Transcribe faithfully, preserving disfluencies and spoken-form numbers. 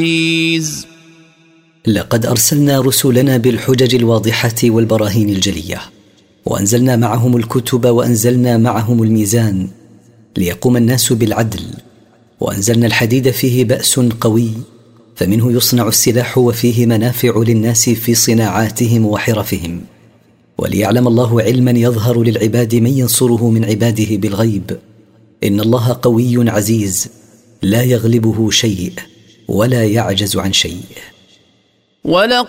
لقد أرسلنا رسلنا بالحجج الواضحة والبراهين الجلية، وأنزلنا معهم الكتب، وأنزلنا معهم الميزان ليقوم الناس بالعدل، وأنزلنا الحديد فيه بأس قوي، فمنه يصنع السلاح، وفيه منافع للناس في صناعاتهم وحرفهم، وليعلم الله علما يظهر للعباد من ينصره من عباده بالغيب. إن الله قوي عزيز لا يغلبه شيء ولا يعجز عن شيء. ولقد